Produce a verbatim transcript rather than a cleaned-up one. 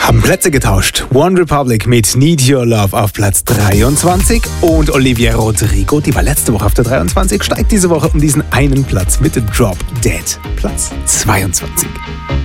haben Plätze getauscht. One Republic mit Need Your Love auf Platz dreiundzwanzig und Olivia Rodrigo, die war letzte Woche auf der dreiundzwanzig, steigt diese Woche um diesen einen Platz mit Drop Dead, Platz zweiundzwanzig.